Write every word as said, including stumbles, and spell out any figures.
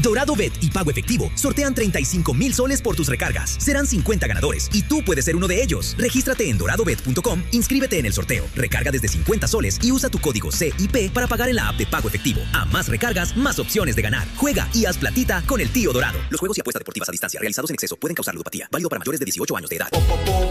Dorado Bet y Pago Efectivo sortean treinta y cinco mil soles por tus recargas. Serán cincuenta ganadores y tú puedes ser uno de ellos. Regístrate en dorado bet punto com, inscríbete en el sorteo, recarga desde cincuenta soles y usa tu código C I P para pagar en la app de Pago Efectivo. A más recargas, más opciones de ganar. Juega y haz platita con el tío Dorado. Los juegos y apuestas deportivas a distancia realizados en exceso pueden causar ludopatía. Válido para mayores de dieciocho años de edad.